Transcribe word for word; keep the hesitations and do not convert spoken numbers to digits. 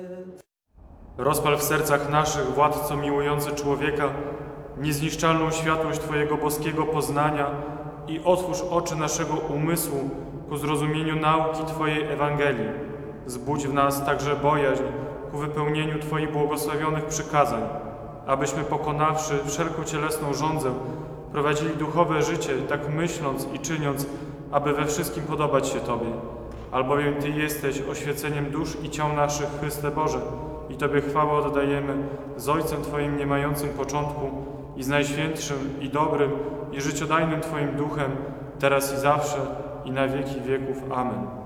Rozpal w sercach naszych, Władco miłujący człowieka, niezniszczalną światłość Twojego boskiego poznania i otwórz oczy naszego umysłu ku zrozumieniu nauki Twojej Ewangelii. Zbudź w nas także bojaźń ku wypełnieniu Twoich błogosławionych przykazań, abyśmy pokonawszy wszelką cielesną żądzę, prowadzili duchowe życie, tak myśląc i czyniąc, aby we wszystkim podobać się Tobie. Albowiem Ty jesteś oświeceniem dusz i ciał naszych, Chryste Boże, i Tobie chwałę oddajemy z Ojcem Twoim nie mającym początku i z Najświętszym i dobrym i życiodajnym Twoim Duchem, teraz i zawsze i na wieki wieków. Amen.